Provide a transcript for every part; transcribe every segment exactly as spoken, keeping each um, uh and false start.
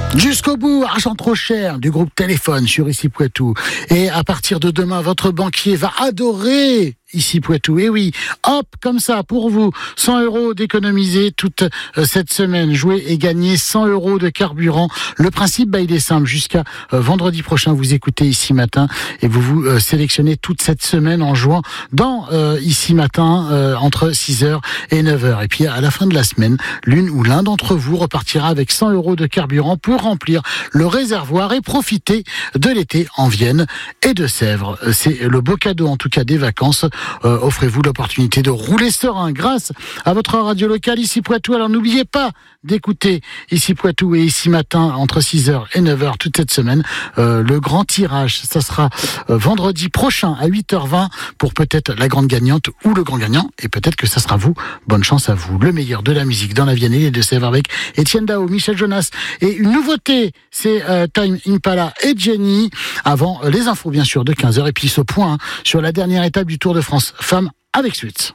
Jusqu'au bout, argent trop cher du groupe Téléphone sur Ici Poitou. Et à partir de demain, votre banquier va adorer Ici Poitou. Et oui, hop, comme ça, pour vous, cent euros d'économiser toute euh, cette semaine. Jouer et gagner cent euros de carburant. Le principe, bah, il est simple. Jusqu'à euh, vendredi prochain, vous écoutez Ici Matin et vous vous euh, sélectionnez toute cette semaine en jouant dans euh, Ici Matin euh, entre six heures et neuf heures. Et puis, à la fin de la semaine, l'une ou l'un d'entre vous repartira avec cent euros de carburant pour remplir le réservoir et profiter de l'été en Vienne et de Sèvres. C'est le beau cadeau, en tout cas, des vacances. Euh, offrez-vous l'opportunité de rouler serein grâce à votre radio locale Ici Poitou. Alors n'oubliez pas d'écouter Ici Poitou et Ici Matin entre six heures et neuf heures toute cette semaine. Euh, le grand tirage, ça sera euh, vendredi prochain à huit heures vingt pour peut-être la grande gagnante ou le grand gagnant. Et peut-être que ça sera vous. Bonne chance à vous. Le meilleur de la musique dans la Vienne et de Sèvres avec Étienne Dao, Michel Jonas. Et une nouveauté, c'est euh, Time Impala et Jenny. Avant euh, les infos bien sûr de quinze heures. Et puis ce point hein, sur la dernière étape du Tour de France Femmes avec suite.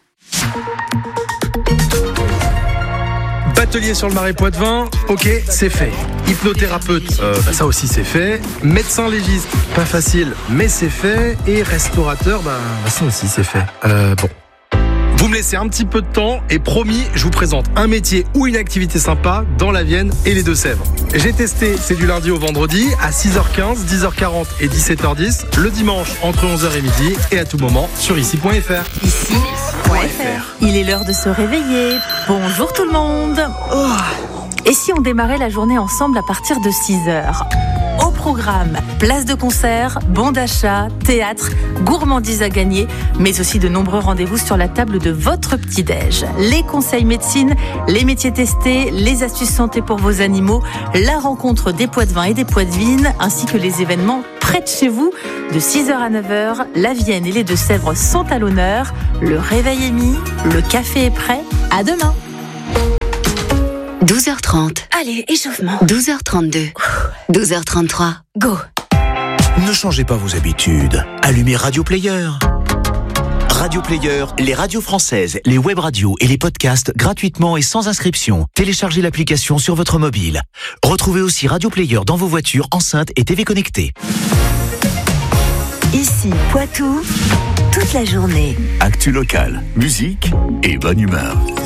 Batelier sur le Marais Poitevin, ok, c'est fait. Hypnothérapeute, euh, bah ça aussi c'est fait. Médecin légiste, pas facile, mais c'est fait. Et restaurateur, bah, bah ça aussi c'est fait. Euh, bon. Vous me laissez un petit peu de temps et promis, je vous présente un métier ou une activité sympa dans la Vienne et les Deux-Sèvres. J'ai testé, c'est du lundi au vendredi à six heures quinze, dix heures quarante et dix-sept heures dix, le dimanche entre onze heures et midi et à tout moment sur ici point f r. Ici point f r. Il est l'heure de se réveiller. Bonjour tout le monde. Oh. Et si on démarrait la journée ensemble à partir de six heures ? Au programme, place de concert, bons d'achat, théâtre, gourmandises à gagner, mais aussi de nombreux rendez-vous sur la table de votre petit-déj. Les conseils médecine, les métiers testés, les astuces santé pour vos animaux, la rencontre des Poitevins et des Poitevines, ainsi que les événements près de chez vous. De six heures à neuf heures, la Vienne et les Deux-Sèvres sont à l'honneur. Le réveil est mis, le café est prêt. À demain. douze heures trente. Allez, échauffement. douze heures trente-deux. douze heures trente-trois. Go. Ne changez pas vos habitudes. Allumez Radio Player. Radio Player, les radios françaises, les web radios et les podcasts gratuitement et sans inscription. Téléchargez l'application sur votre mobile. Retrouvez aussi Radio Player dans vos voitures, enceintes et T V connectées. Ici, Poitou, toute la journée. Actu locale, musique et bonne humeur.